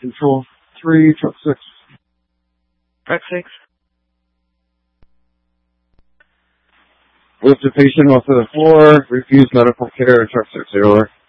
Control 3, truck 6. Truck 6. Lift the patient off of the floor. Refuse medical care. Truck 6, over.